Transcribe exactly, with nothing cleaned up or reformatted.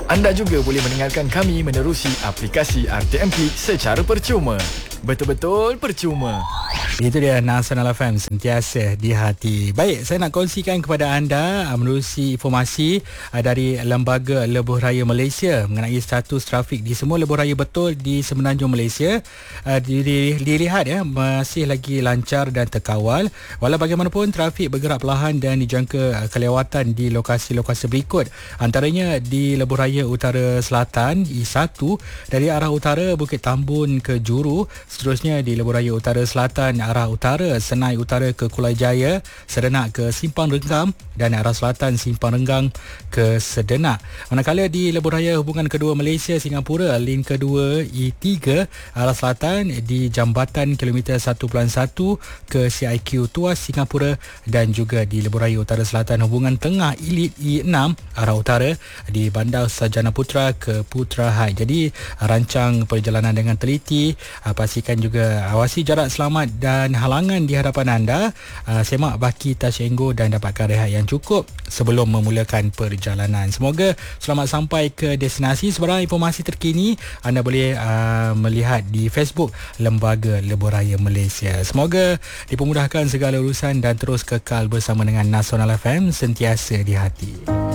Anda juga boleh mendengarkan kami menerusi aplikasi R T M P secara percuma. Betul-betul percuma. Itu dia Nasional F M, sentiasa di hati. Baik, saya nak kongsikan kepada anda menerusi informasi dari Lembaga Lebuh Raya Malaysia mengenai status trafik di semua lebuh raya betul di Semenanjung Malaysia. Dilihat ya, masih lagi lancar dan terkawal. Walau bagaimanapun, trafik bergerak perlahan dan dijangka kelewatan di lokasi-lokasi berikut. Antaranya di Lebuh Raya Utara Selatan I satu dari arah utara Bukit Tambun ke Juru. Seterusnya di Lebuh Raya Utara Selatan arah utara Senai Utara ke Kulai Jaya, Sedenak ke Simpang Renggam dan arah selatan Simpang Renggang ke Sedenak. Manakala di Lebuh Raya hubungan kedua Malaysia Singapura link kedua I tiga arah selatan di Jambatan kilometer satu perpuluhan satu ke C I Q Tuas Singapura, dan juga di Lebuh Raya Utara Selatan hubungan tengah Elite I enam arah utara di Bandar Sarjana Putra ke Putra High. Jadi rancang perjalanan dengan teliti, pastikan juga awasi jarak selamat dan halangan di hadapan anda, uh, semak baki touch and go dan dapatkan rehat yang cukup sebelum memulakan perjalanan. Semoga selamat sampai ke destinasi. Sebarang informasi terkini anda boleh uh, melihat di Facebook Lembaga Lebuh Raya Malaysia. Semoga dipermudahkan segala urusan dan terus kekal bersama dengan Nasional F M, sentiasa di hati.